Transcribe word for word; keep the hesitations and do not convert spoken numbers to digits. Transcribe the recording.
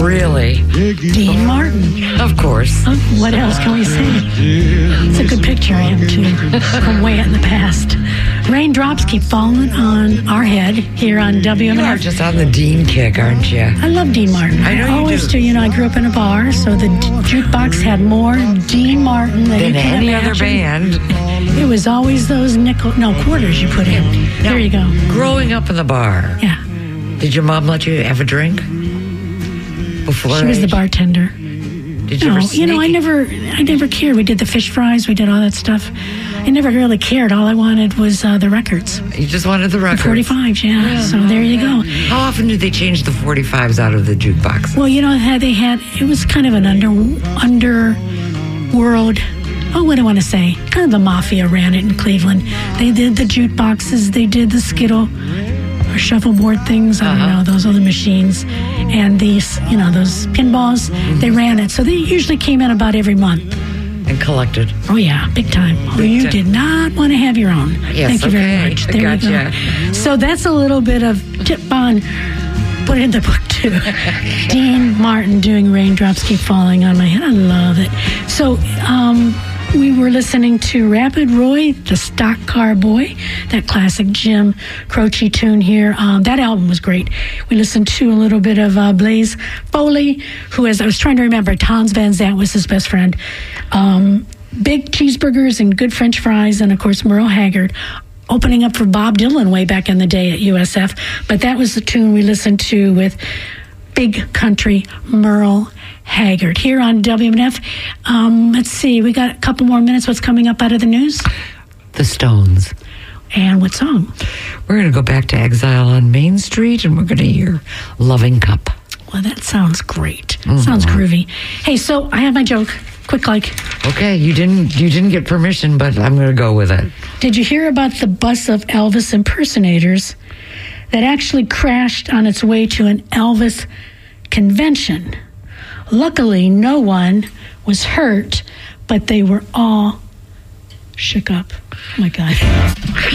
Really? Dean Martin. Of course. Oh, what else can we say? It's a good picture of him, too, from way in the past. Raindrops keep falling on our head here on W M N F. You are just on the Dean kick, aren't you? I love Dean Martin. I know you always do. do. You know, I grew up in a bar, so the jukebox had more Dean Martin than, Than you can any imagine. other band. It was always those nickel, no, quarters you put in. Now, There you go. Growing up in the bar, Yeah. did your mom let you have a drink before? She was the age? bartender. Did you No, ever you know, I sneak- never, I never cared. We did the fish fries, we did all that stuff. I never really cared. All I wanted was uh, the records. You just wanted the record. forty-fives, yeah. So there you go. How often did they change the forty-fives out of the jukebox? Well, you know, how they had, it was kind of an under, underworld, oh, what do I want to say? Kind of the mafia ran it in Cleveland. They did the jukeboxes, they did the Skittle or shuffleboard things. I don't Uh-huh. know, those are the machines. And these, you know, those pinballs, they ran it. So they usually came in about every month. And collected. Oh, yeah, big time. Oh, Big you time. did not want to have your own. Yes, Thank you okay. very much. I There you gotcha. go. So that's a little bit of Tip Bond. Put it in the book, too. Dean Martin doing Raindrops Keep Falling on My Head. I love it. So, um... we were listening to Rapid Roy, the Stock Car Boy, that classic Jim Croce tune here. Um, that album was great. We listened to a little bit of uh, Blaze Foley, who is, I was trying to remember, Towns Van Zandt was his best friend. Um, big cheeseburgers and good French fries, and of course Merle Haggard, opening up for Bob Dylan way back in the day at U S F. But that was the tune we listened to with Big Country Merle Haggard here on W M N F. Um, let's see, we got a couple more minutes. What's coming up out of the news? The Stones. And what song? We're going to go back to Exile on Main Street, and we're going to hear Loving Cup. Well, that sounds great. Mm-hmm. Sounds groovy. Hey, so I have my joke. Quick like. Okay, you didn't you didn't get permission, but I'm going to go with it. Did you hear about the bus of Elvis impersonators that actually crashed on its way to an Elvis convention? Luckily, no one was hurt, but they were all shook up. Oh, my God.